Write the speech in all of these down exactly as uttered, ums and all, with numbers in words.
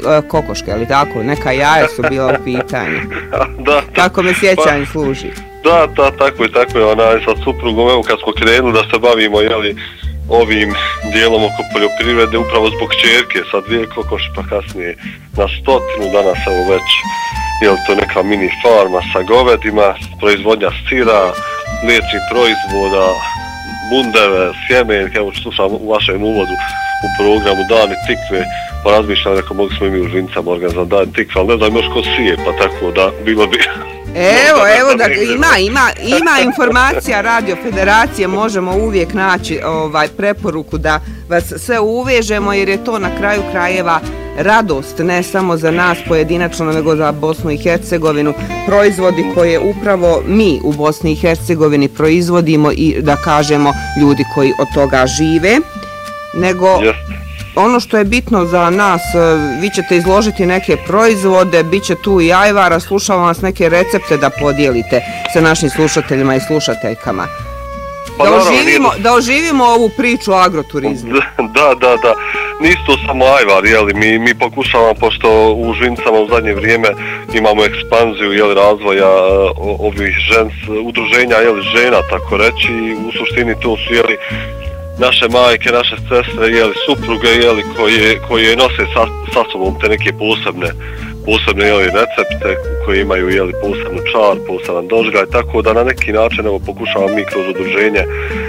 uh, kokoške, ali tako, neka jaja su bila u pitanju. Da. Tako me sjećanje pa, služi. Da, da, tako je, tako je, onaj, sa suprugom, evo kad smo krenuli da se bavimo, jeli, ovim dijelom oko poljoprivrede, upravo zbog čerke, sa dvije kokoši, pa kasnije na stotinu, danas evo već, jel to neka mini farma sa govedima, proizvodnja sira, mliječnih proizvoda, bundeve, sjemen, evo slušam u vašem uvodu u programu Dani tikve, pa razmišljam, rekao, mogli smo i mi u Žvincama organizam Dani tikve, ali ne znam još ko sije, pa tako da bilo bi... Evo, evo, da ima, ima, ima informacija Radio Federacije, možemo uvijek naći ovaj preporuku da vas sve uvežemo, jer je to na kraju krajeva radost, ne samo za nas pojedinačno, nego za Bosnu i Hercegovinu, proizvodi koje upravo mi u Bosni i Hercegovini proizvodimo i da kažemo ljudi koji od toga žive, nego... Yes. Ono što je bitno za nas, vi ćete izložiti neke proizvode, bit će tu i ajvara, slušamo vas neke recepte da podijelite sa našim slušateljima i slušateljkama. Pa, da, naravno, oživimo, nije... da oživimo ovu priču o agroturizmu. Da, da, da. Nisu to samo ajvar, jeli, mi, mi pokušavamo, pošto u Žvincama u zadnje vrijeme imamo ekspanziju, jeli, razvoja ovih žens, udruženja, jeli, žena, tako reći, u suštini to su, jeli, naše majke, naše sestre, jeli, supruge, jeli, koje, koje nose sa, sa sobom te neke posebne, posebne, jeli, recepte, koje imaju, jeli, posebnu čar, poseban dožgaj, tako da na neki način, evo, pokušavamo mi kroz udruženje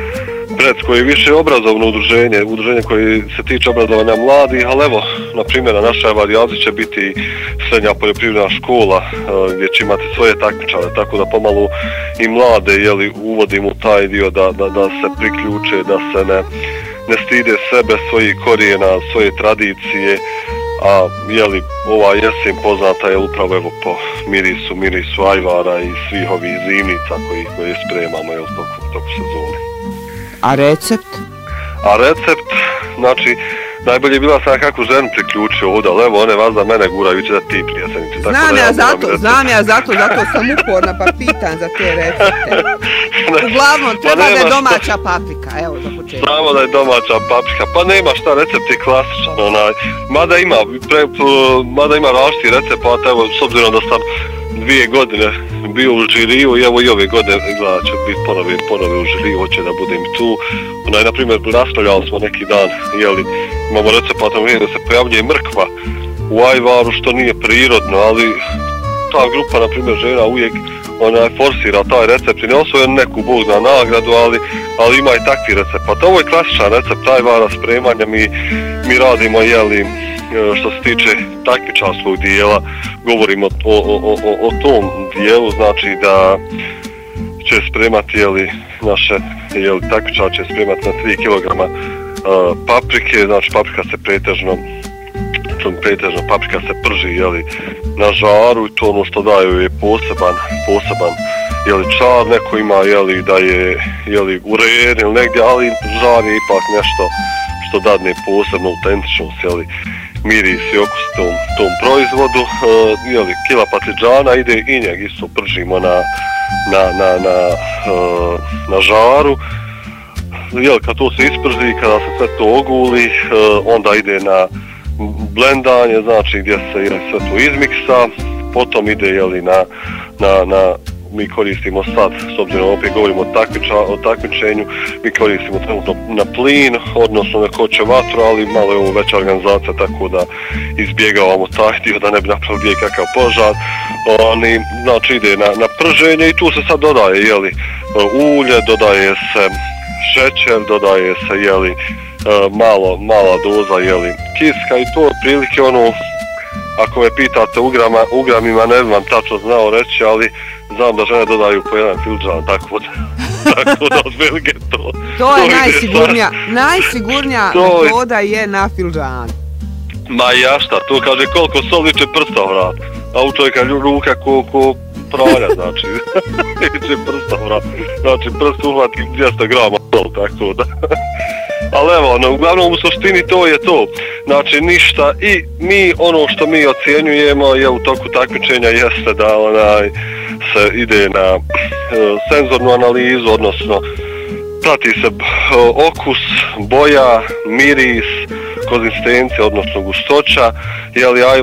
Prec, koje je više obrazovno udruženje, udruženje koje se tiče obrazovanja mladih, ali evo, na primjer, na našoj varijazi će biti srednja poljoprivredna škola, gdje će imati svoje takmičare, tako da pomalo i mlade, jeli, uvodimo u taj dio da, da, da se priključe, da se ne, ne stide sebe, svojih korijena, svoje tradicije, a jeli, ova jesen poznata je upravo evo po mirisu, mirisu ajvara i svih ovih zimnica koji, koje spremamo, jel, toku, toku sezone. A recept? A recept, znači, najbolje je bila sam kakvu ženu priključio ovdje, ali evo one vas da mene guraju, će da ti prijateljice. Znam ja zato, znam ja zato, zato sam uporna pa pitan za te recepte. Uglavnom, treba da je domaća paprika, evo za početak. Znamo da je domaća paprika, pa nema šta, recept je klasičan, onaj, mada ima, pre, mada ima različiti recepata, evo, s obzirom da sam dvije godine bio u žiriju i evo i ove godine gledat ću biti ponovi, ponovi u žiriju, hoće da budem tu. Onaj, na primjer, raspravljali smo neki dan, jeli, imamo recepata da se pojavljuje mrkva u ajvaru, što nije prirodno, ali ta grupa, na primjer, žena uvijek onaj, forsira taj recept i ne osvoje neku bog na nagradu, ali, ali ima i takvi recept. Ovo je klasičan recept ajvara spremanja, mi, mi radimo, jeli, što se tiče takmičarskog dijela, govorimo o, o, o, o tom dijelu, znači da će spremati, jeli, naše, jeli, takmičar će spremati na tri kilograma uh, paprike, znači paprika se pretežno, pretežno paprika se prži, jeli, na žaru i to ono što daju je poseban, poseban, jeli, čar, neko ima, jeli, da je, jeli, uren ili negdje, ali žar je ipak nešto što dadne posebno autentičnost, jeli, miris i okus tom, tom proizvodu, uh, jeli, kila patliđana ide i njeg isto pržimo na, na, na, na, uh, na žaru. Jeli, kad to se isprži, kada se sve to oguli, uh, onda ide na blendanje, znači gdje se, jeli, sve to izmiksa, potom ide, jeli, na, na, na mi koristimo sad, s obzirom opet govorimo o, takmiča, o takmičenju, mi koristimo trenutno na plin, odnosno na koće vatru, ali malo je ovo veća organizacija, tako da izbjegavamo taj dio da ne bi napravili kakav požar. Oni, znači, ide na, na prženje i tu se sad dodaje, jeli, ulje, dodaje se šećer, dodaje se, jeli, malo, mala doza, jeli, kiska i to je prilike ono, ako me pitate u grama, u gramima, ne znam tačno znao reći, ali znam da žene dodaju po jedan filđan, tako da, tako da otprilike to. To, to je najsigurnija, najsigurnija metoda je na filđan. Ma ja šta, to kaže koliko sol liče prsta vrat, a u čovjeka ruka ko, ko pralja, znači, liče prsta vrat, znači prst uhvati dvjesto grama sol, tako da. Ali evo, no, uglavnom u suštini to je to, znači ništa i mi ono što mi ocjenjujemo je u toku takmičenja jeste da onaj se ide na e, senzornu analizu, odnosno prati se okus, boja, miris, konzistencija, odnosno gustoća, jeli